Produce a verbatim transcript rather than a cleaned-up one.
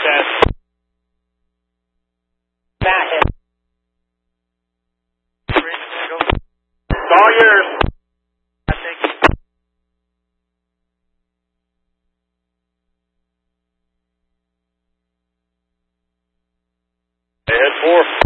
test. Back it. It's all yours. Thank you. Head four.